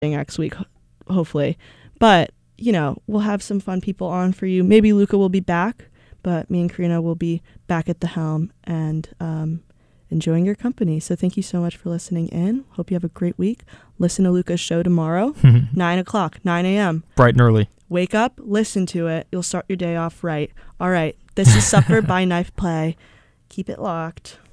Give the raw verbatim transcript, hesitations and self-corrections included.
next week, hopefully. But, you know, we'll have some fun people on for you. Maybe Luca will be back, but me and Karina will be back at the helm and um, enjoying your company. So thank you so much for listening in. Hope you have a great week. Listen to Luca's show tomorrow, nine o'clock, nine a.m. Bright and early. Wake up, listen to it. You'll start your day off right. All right. This is Suffer by Knife Play. Keep it locked.